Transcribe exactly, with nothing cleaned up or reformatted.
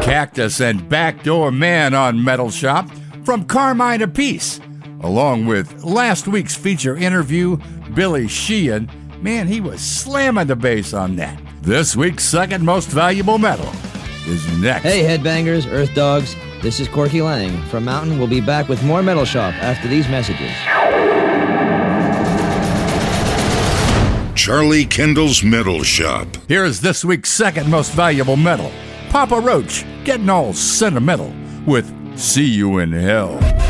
Cactus and Backdoor Man on Metal Shop from Carmine Apiece, along with last week's feature interview, Billy Sheehan. Man, he was slamming the bass on that. This week's second most valuable metal is next. Hey, headbangers, earth dogs. This is Corky Lang from Mountain. We'll be back with more Metal Shop after these messages. Charlie Kendall's Metal Shop. Here's this week's second most valuable metal. Papa Roach getting all sentimental with See You in Hell.